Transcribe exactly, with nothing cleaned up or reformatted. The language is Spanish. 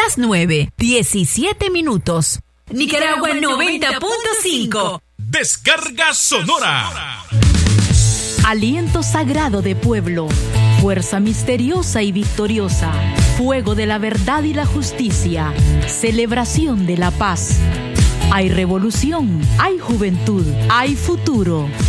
las nueve, diecisiete minutos. Nicaragua noventa punto cinco. Descarga Sonora. Aliento sagrado de pueblo, fuerza misteriosa y victoriosa, fuego de la verdad y la justicia, celebración de la paz. Hay revolución, hay juventud, hay futuro.